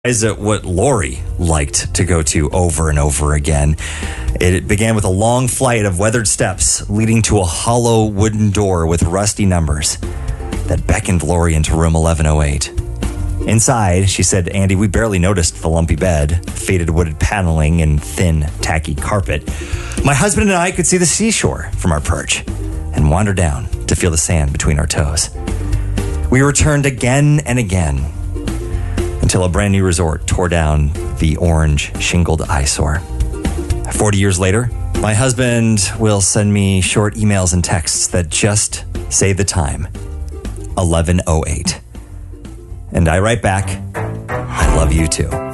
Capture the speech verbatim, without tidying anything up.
Is it what Lori liked to go to over and over again? It began with a long flight of weathered steps leading to a hollow wooden door with rusty numbers that beckoned Lori into room eleven oh eight. Inside, she said, Andy, we barely noticed the lumpy bed, faded wooded paneling, and thin, tacky carpet. My husband and I could see the seashore from our perch and wander down to feel the sand between our toes. We returned again and again until a brand new resort tore down the orange shingled eyesore. forty years later, my husband will send me short emails and texts that just say the time, eleven oh eight. And I write back, I love you too.